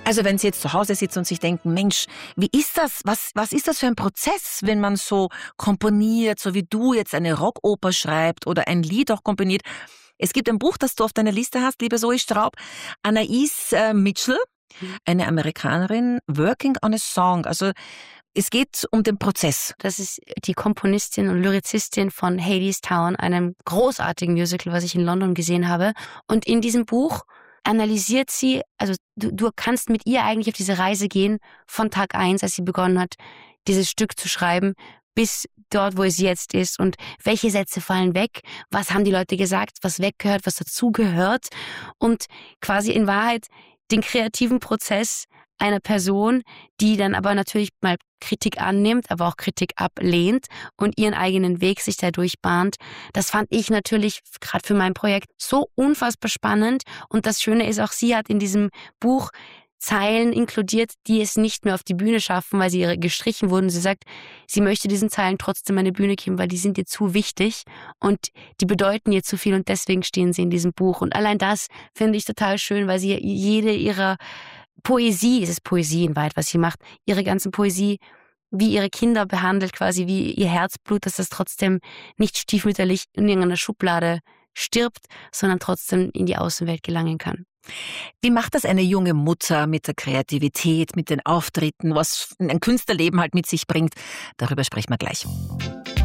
Also wenn Sie jetzt zu Hause sitzen und sich denken, Mensch, wie ist das? Was ist das für ein Prozess, wenn man so komponiert, so wie du jetzt eine Rockoper schreibt oder ein Lied auch komponiert? Es gibt ein Buch, das du auf deiner Liste hast, liebe Zoe Straub, Anais Mitchell, eine Amerikanerin, Working on a Song. Also es geht um den Prozess. Das ist die Komponistin und Lyrizistin von Hadestown, einem großartigen Musical, was ich in London gesehen habe. Und in diesem Buch analysiert sie, also du kannst mit ihr eigentlich auf diese Reise gehen von Tag 1, als sie begonnen hat, dieses Stück zu schreiben, bis dort, wo es jetzt ist und welche Sätze fallen weg, was haben die Leute gesagt, was weggehört, was dazugehört und quasi in Wahrheit den kreativen Prozess einer Person, die dann aber natürlich mal Kritik annimmt, aber auch Kritik ablehnt und ihren eigenen Weg sich dadurch bahnt. Das fand ich natürlich gerade für mein Projekt so unfassbar spannend. Und das Schöne ist auch, sie hat in diesem Buch Zeilen inkludiert, die es nicht mehr auf die Bühne schaffen, weil sie gestrichen wurden. Sie sagt, sie möchte diesen Zeilen trotzdem eine Bühne geben, weil die sind ihr zu wichtig und die bedeuten ihr zu viel und deswegen stehen sie in diesem Buch. Und allein das finde ich total schön, weil sie jede ihrer Poesie, es ist Poesie in Wahrheit, was sie macht, ihre ganze Poesie wie ihre Kinder behandelt, quasi wie ihr Herzblut, dass das trotzdem nicht stiefmütterlich in irgendeiner Schublade stirbt, sondern trotzdem in die Außenwelt gelangen kann. Wie macht das eine junge Mutter mit der Kreativität, mit den Auftritten, was ein Künstlerleben halt mit sich bringt? Darüber sprechen wir gleich.